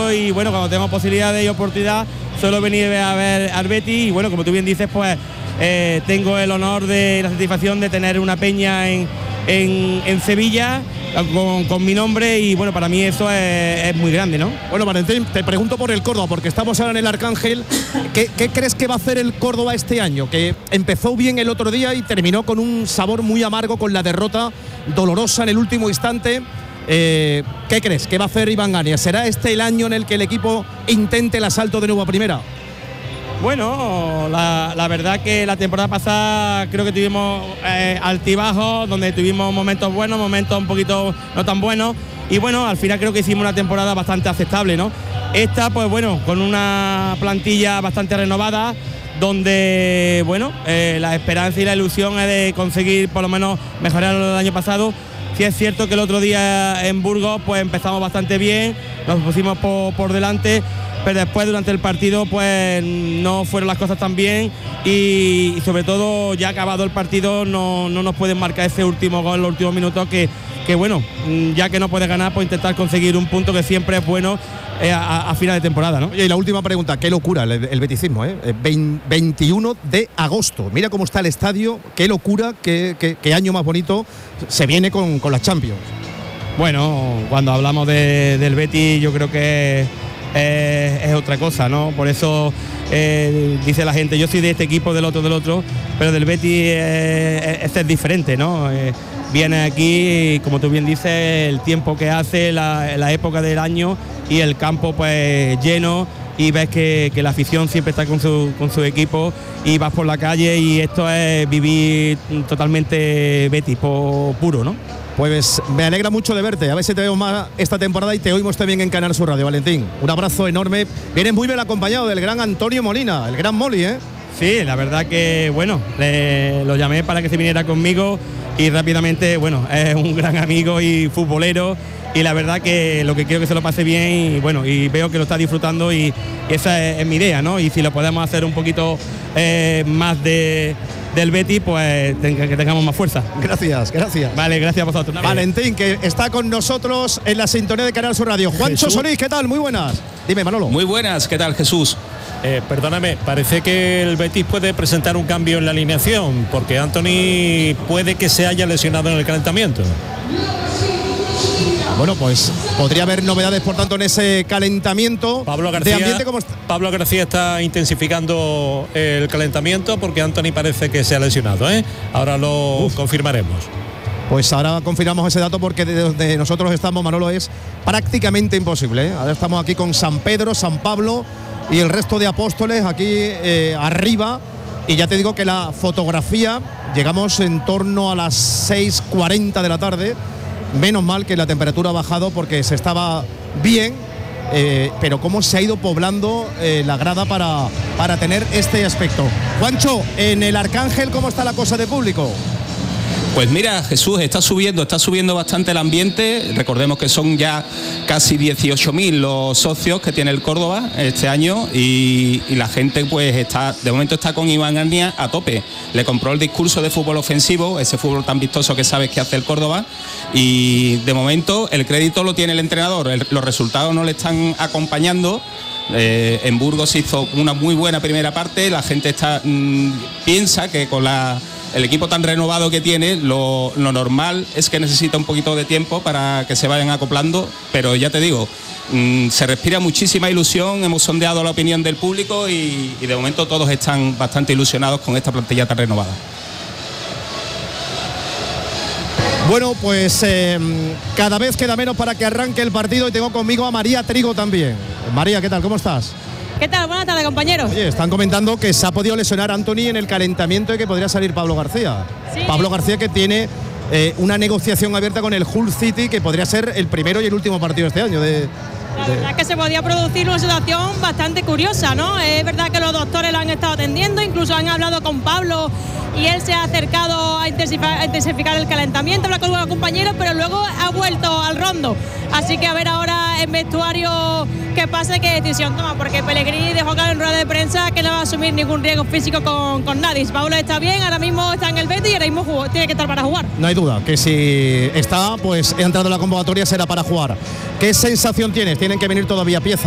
mucho y bueno, cuando tengo posibilidades y oportunidad suelo venir a ver al Betis y bueno, como tú bien dices, pues tengo el honor de la satisfacción de tener una peña en Sevilla con mi nombre y bueno, para mí eso es muy grande, ¿no? Bueno, Valentín, te pregunto por el Córdoba, porque estamos ahora en el Arcángel. ¿Qué crees que va a hacer el Córdoba este año? Que empezó bien el otro día y terminó con un sabor muy amargo, con la derrota dolorosa en el último instante. ¿Qué crees que va a hacer Iván Ania? ¿Será este el año en el que el equipo intente el asalto de nuevo a primera? Bueno, la verdad que la temporada pasada creo que tuvimos altibajos, donde tuvimos momentos buenos, momentos un poquito no tan buenos y bueno, al final creo que hicimos una temporada bastante aceptable, ¿no? Esta, pues bueno, con una plantilla bastante renovada, donde, bueno, la esperanza y la ilusión es de conseguir por lo menos mejorar lo del año pasado. Sí es cierto que el otro día en Burgos pues empezamos bastante bien, nos pusimos por delante, pero después durante el partido pues no fueron las cosas tan bien y sobre todo ya acabado el partido no nos pueden marcar ese último gol en los últimos minutos que bueno, ya que no puedes ganar, pues intentar conseguir un punto que siempre es bueno a final de temporada, ¿no? Oye, y la última pregunta, qué locura el beticismo, 21 de agosto, mira cómo está el estadio, qué locura, qué año más bonito se viene con la Champions. Bueno, cuando hablamos del Betis yo creo que es otra cosa, ¿no? Por eso dice la gente, yo soy de este equipo, del otro, pero del Betis es diferente, ¿no? Viene aquí, como tú bien dices, el tiempo que hace, la época del año y el campo pues lleno y ves que la afición siempre está con su equipo y vas por la calle y esto es vivir totalmente Betis puro, ¿no? Pues me alegra mucho de verte, a ver si te vemos más esta temporada y te oímos también en Canal Sur Radio, Valentín. Un abrazo enorme, vienes muy bien acompañado del gran Antonio Molina, el gran Moli, ¿eh? Sí, la verdad que, bueno, lo llamé para que se viniera conmigo y rápidamente, bueno, es un gran amigo y futbolero y la verdad que lo que quiero es que se lo pase bien y bueno, y veo que lo está disfrutando y esa es mi idea, ¿no? Y si lo podemos hacer un poquito más del Betis, pues que tengamos más fuerza. Gracias. Vale, gracias a vosotros. Valentín, que está con nosotros en la sintonía de Canal Sur Radio. Juancho Solís, ¿qué tal? Muy buenas. Dime, Manolo. Muy buenas, ¿qué tal, Jesús? Perdóname, parece que el Betis puede presentar un cambio en la alineación, porque Anthony puede que se haya lesionado en el calentamiento. Bueno, pues podría haber novedades, por tanto, en ese calentamiento. Pablo García está intensificando el calentamiento porque Anthony parece que se ha lesionado, ¿eh? Ahora lo confirmaremos. Pues ahora confirmamos ese dato porque de donde nosotros estamos, Manolo, es prácticamente imposible, ¿eh? Ahora estamos aquí con San Pedro, San Pablo y el resto de apóstoles aquí arriba. Y ya te digo que la fotografía, llegamos en torno a las 6:40 de la tarde. Menos mal que la temperatura ha bajado porque se estaba bien, pero cómo se ha ido poblando la grada para tener este aspecto. Juancho, en el Arcángel, ¿cómo está la cosa de público? Pues mira, Jesús, está subiendo bastante el ambiente. Recordemos que son ya casi 18.000 los socios que tiene el Córdoba este año y la gente pues de momento está con Iván Ania a tope. Le compró el discurso de fútbol ofensivo, ese fútbol tan vistoso que sabes que hace el Córdoba, y de momento el crédito lo tiene el entrenador, los resultados no le están acompañando. En Burgos se hizo una muy buena primera parte, la gente piensa que con el equipo tan renovado que tiene, lo normal es que necesita un poquito de tiempo para que se vayan acoplando, pero ya te digo, se respira muchísima ilusión, hemos sondeado la opinión del público y de momento todos están bastante ilusionados con esta plantilla tan renovada. Bueno, pues cada vez queda menos para que arranque el partido y tengo conmigo a María Trigo también. María, ¿qué tal? ¿Cómo estás? ¿Qué tal? Buenas tardes, compañeros. Oye, están comentando que se ha podido lesionar Anthony en el calentamiento y que podría salir Pablo García. Sí. Pablo García, que tiene una negociación abierta con el Hull City, que podría ser el primero y el último partido este año. La verdad es que se podía producir una situación bastante curiosa, ¿no? Es verdad que los doctores lo han estado atendiendo, incluso han hablado con Pablo y él se ha acercado a intensificar el calentamiento, habla con los compañeros, pero luego ha vuelto al rondo. Así que a ver ahora en vestuario qué pasa y qué decisión toma, porque Pellegrini dejó claro en rueda de prensa que no va a asumir ningún riesgo físico con nadie. Pablo está bien, ahora mismo está en el Betis y ahora mismo tiene que estar para jugar. No hay duda que si está, pues ha entrado en la convocatoria, será para jugar. ¿Qué sensación tienes? Tienen que venir todavía piezas.